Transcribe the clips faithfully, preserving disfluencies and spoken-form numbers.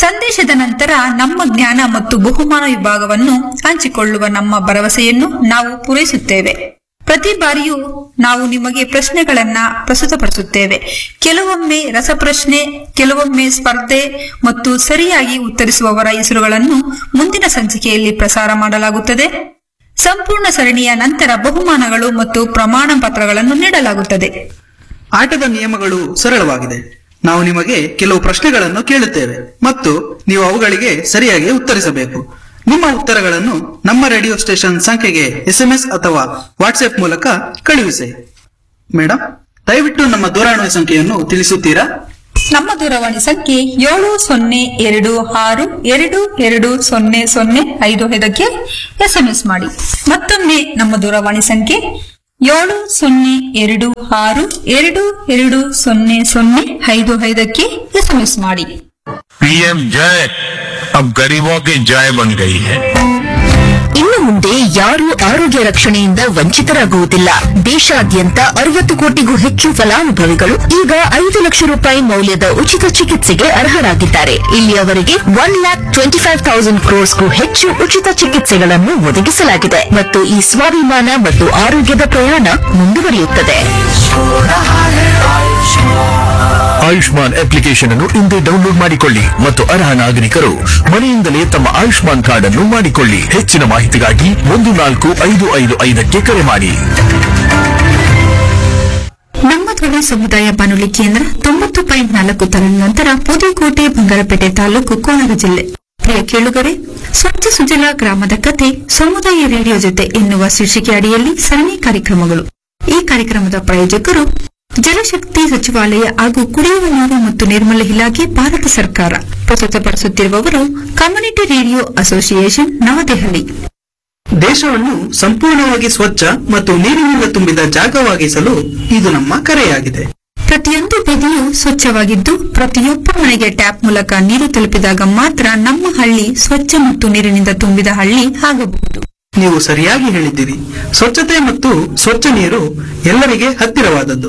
ಸಂದೇಶದ ನಂತರ ನಮ್ಮ ಜ್ಞಾನ ಮತ್ತು ಬಹುಮಾನ ವಿಭಾಗವನ್ನು ಹಂಚಿಕೊಳ್ಳುವ ನಮ್ಮ ಭರವಸೆಯನ್ನು ನಾವು ಪೂರೈಸುತ್ತೇವೆ. ಪ್ರತಿ ಬಾರಿಯೂ ನಾವು ನಿಮಗೆ ಪ್ರಶ್ನೆಗಳನ್ನ ಪ್ರಸ್ತುತಪಡಿಸುತ್ತೇವೆ. ಕೆಲವೊಮ್ಮೆ ರಸಪ್ರಶ್ನೆ, ಕೆಲವೊಮ್ಮೆ ಸ್ಪರ್ಧೆ ಮತ್ತು ಸರಿಯಾಗಿ ಉತ್ತರಿಸುವವರ ಹೆಸರುಗಳನ್ನು ಮುಂದಿನ ಸಂಚಿಕೆಯಲ್ಲಿ ಪ್ರಸಾರ ಮಾಡಲಾಗುತ್ತದೆ. ಸಂಪೂರ್ಣ ಸರಣಿಯ ನಂತರ ಬಹುಮಾನಗಳು ಮತ್ತು ಪ್ರಮಾಣ ಪತ್ರಗಳನ್ನು ನೀಡಲಾಗುತ್ತದೆ. ಆಟದ ನಿಯಮಗಳು ಸರಳವಾಗಿದೆ. ನಾವು ನಿಮಗೆ ಕೆಲವು ಪ್ರಶ್ನೆಗಳನ್ನು ಕೇಳುತ್ತೇವೆ ಮತ್ತು ನೀವು ಅವುಗಳಿಗೆ ಸರಿಯಾಗಿ ಉತ್ತರಿಸಬೇಕು. ನಿಮ್ಮ ಉತ್ತರಗಳನ್ನು ನಮ್ಮ ರೇಡಿಯೋ ಸ್ಟೇಷನ್ ಸಂಖ್ಯೆಗೆ ಎಸ್ಎಂಎಸ್ ಅಥವಾ ವಾಟ್ಸ್ಆಪ್ ಮೂಲಕ ಕಳುಹಿಸಿ. ಮೇಡಮ್, ದಯವಿಟ್ಟು ನಮ್ಮ ದೂರವಾಣಿ ಸಂಖ್ಯೆಯನ್ನು ತಿಳಿಸುತ್ತೀರಾ? ನಮ್ಮ ದೂರವಾಣಿ ಸಂಖ್ಯೆ ಏಳು ಸೊನ್ನೆ ಎರಡು ಆರು ಎರಡು ಎರಡು ಸೊನ್ನೆ ಸೊನ್ನೆ ಐದು ಐದಕ್ಕೆ ಎಸ್ಎಂಎಸ್ ಮಾಡಿ. ಮತ್ತೊಮ್ಮೆ ನಮ್ಮ ದೂರವಾಣಿ ಸಂಖ್ಯೆ ಏಳು ಸೊನ್ನೆ ಎರಡು ಆರು ಎರಡು ಎರಡು ಸೊನ್ನೆ ಸೊನ್ನೆ ಐದು ಐದಕ್ಕೆ ಎಸ್ಎಂಎಸ್ ಮಾಡಿ. पीएम जय अब गरीबों की जय बन गई है. ಇನ್ನು ಮುಂದೆ ಯಾರೂ ಆರೋಗ್ಯ ರಕ್ಷಣೆಯಿಂದ ವಂಚಿತರಾಗುವುದಿಲ್ಲ. ದೇಶಾದ್ಯಂತ ಅರವತ್ತು ಕೋಟಿಗೂ ಹೆಚ್ಚು ಫಲಾನುಭವಿಗಳು ಈಗ ಐದು ಲಕ್ಷ ರೂಪಾಯಿ ಮೌಲ್ಯದ ಉಚಿತ ಚಿಕಿತ್ಸೆಗೆ ಅರ್ಹರಾಗಿದ್ದಾರೆ. ಇಲ್ಲಿಯವರೆಗೆ one lac twenty five thousand ಕ್ರೋರ್ಸ್ಗೂ ಹೆಚ್ಚು ಉಚಿತ ಚಿಕಿತ್ಸೆಗಳನ್ನು ಒದಗಿಸಲಾಗಿದೆ ಮತ್ತು ಈ ಸ್ವಾಭಿಮಾನ ಮತ್ತು ಆರೋಗ್ಯದ ಪ್ರಯಾಣ ಮುಂದುವರಿಯುತ್ತದೆ. ಆಯುಷ್ಮಾನ್ ಅಪ್ಲಿಕೇಶನ್ ಅನ್ನು ಇಂದೇ ಡೌನ್ಲೋಡ್ ಮಾಡಿಕೊಳ್ಳಿ ಮತ್ತು ಅರ್ಹ ನಾಗರಿಕರು ಮನೆಯಿಂದಲೇ ತಮ್ಮ ಆಯುಷ್ಮಾನ್ ಕಾರ್ಡ್ ಅನ್ನು ಮಾಡಿಕೊಳ್ಳಿ. ಹೆಚ್ಚಿನ ಮಾಹಿತಿಗಾಗಿ ಒಂದು ನಾಲ್ಕು ಐದು ಐದು ಐದಕ್ಕೆ ಕರೆ ಮಾಡಿ. ನಮ್ಮ ಧ್ವನಿ ಸಮುದಾಯ ಬಾನುಲಿ ಕೇಂದ್ರ ತೊಂಬತ್ತು ಪಾಯಿಂಟ್ ನಾಲ್ಕು ತರಂಗಾಂತರ ಪುದುಕೋಟೆ, ಬಂಗಾರಪೇಟೆ ತಾಲೂಕು, ಕೋಲಾರ ಜಿಲ್ಲೆ. ಪ್ರಿಯ ಕೇಳುಗರೆ, ಸ್ವಚ್ಛ ಸುಜಲ ಗ್ರಾಮದ ಕಥೆ ಸಮುದಾಯ ರೇಡಿಯೋ ಜೊತೆ ಎನ್ನುವ ಶೀರ್ಷಿಕೆ ಅಡಿಯಲ್ಲಿ ಸರಣಿ ಕಾರ್ಯಕ್ರಮಗಳು. ಈ ಕಾರ್ಯಕ್ರಮದ ಪ್ರಾಯೋಜಕರು ಜಲಶಕ್ತಿ ಸಚಿವಾಲಯ ಹಾಗೂ ಕುಡಿಯುವ ನೀರು ಮತ್ತು ನೈರ್ಮಲ್ಯ ಇಲಾಖೆ, ಭಾರತ ಸರ್ಕಾರ. ಪ್ರಸ್ತುತಪಡಿಸುತ್ತಿರುವವರು ಕಮ್ಯುನಿಟಿ ರೇಡಿಯೋ ಅಸೋಸಿಯೇಷನ್, ನವದೆಹಲಿ. ದೇಶವನ್ನು ಸಂಪೂರ್ಣವಾಗಿ ಸ್ವಚ್ಛ ಮತ್ತು ನೀರಿನಿಂದ ತುಂಬಿದ ಜಾಗವಾಗಿಸಲು ಇದು ನಮ್ಮ ಕರೆಯಾಗಿದೆ. ಪ್ರತಿಯೊಂದು ಬದಿಯೂ ಸ್ವಚ್ಛವಾಗಿದ್ದು ಪ್ರತಿಯೊಬ್ಬ ಮನೆಗೆ ಟ್ಯಾಪ್ ಮೂಲಕ ನೀರು ತಲುಪಿದಾಗ ಮಾತ್ರ ನಮ್ಮ ಹಳ್ಳಿ ಸ್ವಚ್ಛ ಮತ್ತು ನೀರಿನಿಂದ ತುಂಬಿದ ಹಳ್ಳಿ ಆಗಬಹುದು. ನೀವು ಸರಿಯಾಗಿ ಹೇಳಿದ್ದೀರಿ. ಸ್ವಚ್ಛತೆ ಮತ್ತು ಸ್ವಚ್ಛ ನೀರು ಎಲ್ಲರಿಗೆ ಹತ್ತಿರವಾದದ್ದು.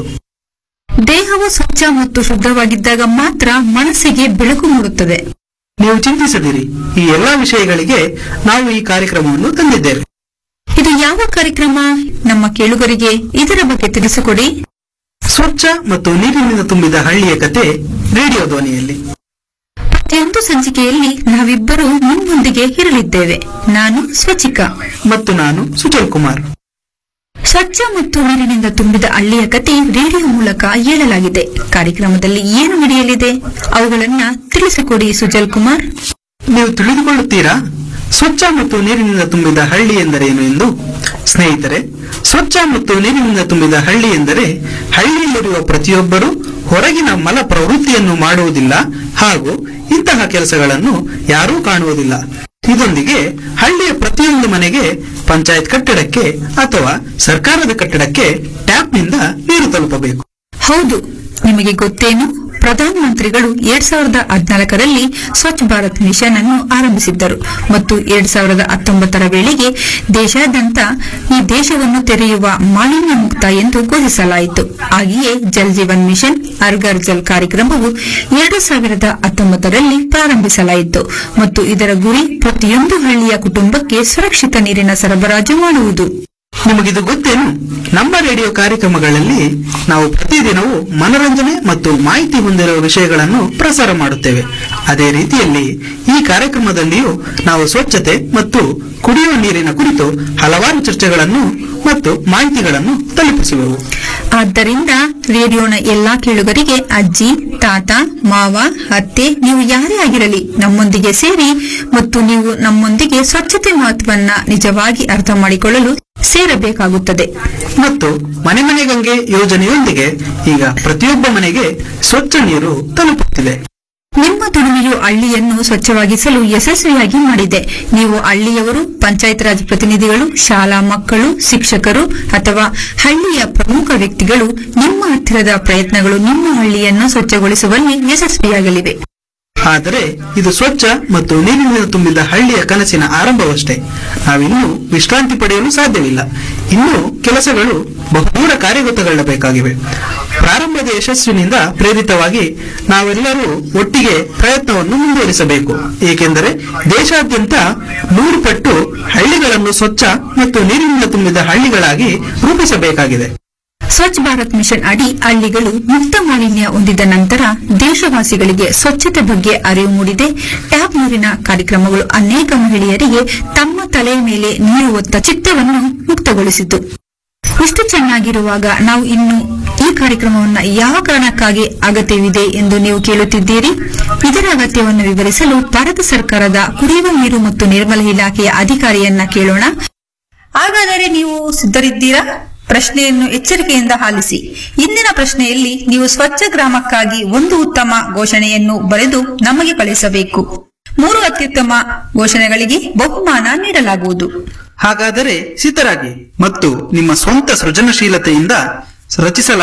ದೇಹವು ಸ್ವಚ್ಛ ಮತ್ತು ಶುದ್ಧವಾಗಿದ್ದಾಗ ಮಾತ್ರ ಮನಸ್ಸಿಗೆ ಬೆಳಕು ಮೂಡುತ್ತದೆ. ನೀವು ಚಿಂತಿಸದಿರಿ, ಈ ಎಲ್ಲಾ ವಿಷಯಗಳಿಗೆ ನಾವು ಈ ಕಾರ್ಯಕ್ರಮವನ್ನು ತಂದಿದ್ದೇವೆ. ಇದು ಯಾವ ಕಾರ್ಯಕ್ರಮ? ನಮ್ಮ ಕೇಳುಗರಿಗೆ ಇದರ ಬಗ್ಗೆ ತಿಳಿಸಿಕೊಡಿ. ಸ್ವಚ್ಛ ಮತ್ತು ನೀರಿನಿಂದ ತುಂಬಿದ ಹಳ್ಳಿಯ ಕತೆ ರೇಡಿಯೋ ಧ್ವನಿಯಲ್ಲಿ. ಪ್ರತಿಯೊಂದು ಸಂಚಿಕೆಯಲ್ಲಿ ನಾವಿಬ್ಬರು ನಿಮ್ಮೊಂದಿಗೆ ಇರಲಿದ್ದೇವೆ. ನಾನು ಸ್ವಚಿಕಾ ಮತ್ತು ನಾನು ಸುಜಲ್ ಕುಮಾರ್. ಸ್ವಚ್ಛ ಮತ್ತು ನೀರಿನಿಂದ ತುಂಬಿದ ಹಳ್ಳಿಯ ಕತೆ ರೇಡಿಯೋ ಮೂಲಕ ಹೇಳಲಾಗಿದೆ. ಕಾರ್ಯಕ್ರಮದಲ್ಲಿ ಏನು ನಡೆಯಲಿದೆ ಅವುಗಳನ್ನ ತಿಳಿಸಿಕೊಡಿ ಸುಜಲ್ ಕುಮಾರ್. ನೀವು ತಿಳಿದುಕೊಳ್ಳುತ್ತೀರಾ ಸ್ವಚ್ಛ ಮತ್ತು ನೀರಿನಿಂದ ತುಂಬಿದ ಹಳ್ಳಿ ಎಂದರೇನು ಎಂದು? ಸ್ನೇಹಿತರೆ, ಸ್ವಚ್ಛ ಮತ್ತು ನೀರಿನಿಂದ ತುಂಬಿದ ಹಳ್ಳಿ ಎಂದರೆ ಹಳ್ಳಿಯಲ್ಲಿರುವ ಪ್ರತಿಯೊಬ್ಬರೂ ಹೊರಗಿನ ಮಲ ಪ್ರವೃತ್ತಿಯನ್ನು ಮಾಡುವುದಿಲ್ಲ ಹಾಗೂ ಇಂತಹ ಕೆಲಸಗಳನ್ನು ಯಾರೂ ಕಾಣುವುದಿಲ್ಲ. ಇದೊಂದಿಗೆ ಹಳ್ಳಿಯ ಪ್ರತಿಯೊಂದು ಮನೆಗೆ, ಪಂಚಾಯತ್ ಕಟ್ಟಡಕ್ಕೆ ಅಥವಾ ಸರ್ಕಾರದ ಕಟ್ಟಡಕ್ಕೆ ಟ್ಯಾಪ್ನಿಂದ ನೀರು ತಲುಪಬೇಕು. ಹೌದು, ನಿಮಗೆ ಗೊತ್ತೇನು? ಪ್ರಧಾನಮಂತ್ರಿಗಳು ಎರಡ್ ಸಾವಿರದ ಹದಿನಾಲ್ಕರಲ್ಲಿ ಸ್ವಚ್ಛ ಭಾರತ್ ಮಿಷನ್ ಅನ್ನು ಆರಂಭಿಸಿದ್ದರು ಮತ್ತು ಎರಡ್ ಸಾವಿರದ ಹತ್ತೊಂಬತ್ತರ ವೇಳೆಗೆ ದೇಶಾದ್ಯಂತ ಈ ದೇಶವನ್ನು ತೆರೆಯುವ ಮಾಲಿನ್ಯ ಮುಕ್ತ ಎಂದು ಘೋಷಿಸಲಾಯಿತು. ಹಾಗೆಯೇ ಜಲ್ ಜೀವನ್ ಮಿಷನ್ ಹರ್ ಘರ್ ಜಲ್ ಕಾರ್ಯಕ್ರಮವು ಎರಡು ಸಾವಿರದ ಹತ್ತೊಂಬತ್ತರಲ್ಲಿ ಪ್ರಾರಂಭಿಸಲಾಯಿತು ಮತ್ತು ಇದರ ಗುರಿ ಪ್ರತಿಯೊಂದು ಹಳ್ಳಿಯ ಕುಟುಂಬಕ್ಕೆ ಸುರಕ್ಷಿತ ನೀರಿನ ಸರಬರಾಜು ಮಾಡುವುದು. ನಿಮಗಿದು ಗೊತ್ತೇನು? ನಮ್ಮ ರೇಡಿಯೋ ಕಾರ್ಯಕ್ರಮಗಳಲ್ಲಿ ನಾವು ಪ್ರತಿದಿನವೂ ಮನರಂಜನೆ ಮತ್ತು ಮಾಹಿತಿ ಹೊಂದಿರುವ ವಿಷಯಗಳನ್ನು ಪ್ರಸಾರ ಮಾಡುತ್ತೇವೆ. ಅದೇ ರೀತಿಯಲ್ಲಿ ಈ ಕಾರ್ಯಕ್ರಮದಲ್ಲಿಯೂ ನಾವು ಸ್ವಚ್ಛತೆ ಮತ್ತು ಕುಡಿಯುವ ನೀರಿನ ಕುರಿತು ಹಲವಾರು ಚರ್ಚೆಗಳನ್ನು ಮತ್ತು ಮಾಹಿತಿಗಳನ್ನು ತಲುಪಿಸುವೆವು. ಆದ್ದರಿಂದ ರೇಡಿಯೋನ ಎಲ್ಲಾ ಕೇಳುಗರಿಗೆ ಅಜ್ಜಿ, ತಾತ, ಮಾವ, ಅತ್ತೆ, ನೀವು ಯಾರೇ ಆಗಿರಲಿ ನಮ್ಮೊಂದಿಗೆ ಸೇರಿ ಮತ್ತು ನೀವು ನಮ್ಮೊಂದಿಗೆ ಸ್ವಚ್ಛತೆ ಮಹತ್ವವನ್ನ ನಿಜವಾಗಿ ಅರ್ಥ ಮಾಡಿಕೊಳ್ಳಲು ಸೇರಬೇಕಾಗುತ್ತದೆ. ಮತ್ತು ಮನೆ ಮನೆ ಗಂಗೆ ಯೋಜನೆಯೊಂದಿಗೆ ಈಗ ಪ್ರತಿಯೊಬ್ಬ ಮನೆಗೆ ಸ್ವಚ್ಛ ನೀರು ತಲುಪುತ್ತಿದೆ. ನಿಮ್ಮ ದುಡಿಮೆಯು ಹಳ್ಳಿಯನ್ನು ಸ್ವಚ್ಛವಾಗಿಸಲು ಯಶಸ್ವಿಯಾಗಿ ಮಾಡಿದೆ. ನೀವು ಹಳ್ಳಿಯವರು, ಪಂಚಾಯತ್ ರಾಜ್ ಪ್ರತಿನಿಧಿಗಳು, ಶಾಲಾ ಮಕ್ಕಳು, ಶಿಕ್ಷಕರು ಅಥವಾ ಹಳ್ಳಿಯ ಪ್ರಮುಖ ವ್ಯಕ್ತಿಗಳು, ನಿಮ್ಮ ಹತ್ತಿರದ ಪ್ರಯತ್ನಗಳು ನಿಮ್ಮ ಹಳ್ಳಿಯನ್ನು ಸ್ವಚ್ಛಗೊಳಿಸುವಲ್ಲಿ ಯಶಸ್ವಿಯಾಗಲಿವೆ. ಆದರೆ ಇದು ಸ್ವಚ್ಛ ಮತ್ತು ನೀರಿನಿಂದ ತುಂಬಿದ ಹಳ್ಳಿಯ ಕನಸಿನ ಆರಂಭವಷ್ಟೇ. ನಾವಿನ್ನೂ ವಿಶ್ರಾಂತಿ ಪಡೆಯಲು ಸಾಧ್ಯವಿಲ್ಲ. ಇನ್ನೂ ಕೆಲಸಗಳು ಬಹುದೂರ ಕಾರ್ಯಗತಗೊಳ್ಳಬೇಕಾಗಿವೆ. ಪ್ರಾರಂಭದ ಯಶಸ್ಸಿನಿಂದ ಪ್ರೇರಿತವಾಗಿ ನಾವೆಲ್ಲರೂ ಒಟ್ಟಿಗೆ ಪ್ರಯತ್ನವನ್ನು ಮುಂದುವರಿಸಬೇಕು. ಏಕೆಂದರೆ ದೇಶಾದ್ಯಂತ ನೂರು ಪಟ್ಟು ಹಳ್ಳಿಗಳನ್ನು ಸ್ವಚ್ಛ ಮತ್ತು ನೀರಿನಿಂದ ತುಂಬಿದ ಹಳ್ಳಿಗಳಾಗಿ ರೂಪಿಸಬೇಕಾಗಿದೆ. ಸ್ವಚ್ಛ ಭಾರತ್ ಮಿಷನ್ ಅಡಿ ಹಳ್ಳಿಗಳು ಮುಕ್ತ ಮಾಲಿನ್ಯ ಹೊಂದಿದ ನಂತರ ದೇಶವಾಸಿಗಳಿಗೆ ಸ್ವಚ್ಛತೆ ಬಗ್ಗೆ ಅರಿವು ಮೂಡಿದೆ. ಟ್ಯಾಪ್ ನೀರಿನ ಕಾರ್ಯಕ್ರಮಗಳು ಅನೇಕ ಮಹಿಳೆಯರಿಗೆ ತಮ್ಮ ತಲೆಯ ಮೇಲೆ ನೀರು ಹೊತ್ತ ಚಿತ್ತವನ್ನು ಮುಕ್ತಗೊಳಿಸಿತು. ಇಷ್ಟು ಚೆನ್ನಾಗಿರುವಾಗ ನಾವು ಇನ್ನು ಈ ಕಾರ್ಯಕ್ರಮವನ್ನು ಯಾವ ಕಾರಣಕ್ಕಾಗಿ ಅಗತ್ಯವಿದೆ ಎಂದು ನೀವು ಕೇಳುತ್ತಿದ್ದೀರಿ. ಇದರ ಅಗತ್ಯವನ್ನು ವಿವರಿಸಲು ಭಾರತ ಸರ್ಕಾರದ ಕುಡಿಯುವ ನೀರು ಮತ್ತು ನಿರ್ಮಲ ಇಲಾಖೆಯ ಅಧಿಕಾರಿಯನ್ನ ಕೇಳೋಣ. ಹಾಗಾದರೆ ನೀವು ಸಿದ್ಧರಿದ್ದೀರಾ? ಪ್ರಶ್ನೆಯನ್ನು ಎಚ್ಚರಿಕೆಯಿಂದ ಆಲಿಸಿ. ಇಂದಿನ ಪ್ರಶ್ನೆಯಲ್ಲಿ ನೀವು ಸ್ವಚ್ಛ ಗ್ರಾಮಕ್ಕಾಗಿ ಒಂದು ಉತ್ತಮ ಘೋಷಣೆಯನ್ನು ಬರೆದು ನಮಗೆ ಕಳಿಸಬೇಕು. ಮೂರು ಅತ್ಯುತ್ತಮ ಘೋಷಣೆಗಳಿಗೆ ಬಹುಮಾನ ನೀಡಲಾಗುವುದು. ಹಾಗಾದರೆ ಸಿದ್ಧರಾಗಿ ಮತ್ತು ನಿಮ್ಮ ಸ್ವಂತ ಸೃಜನಶೀಲತೆಯಿಂದ ರಚಿಸಲಾದ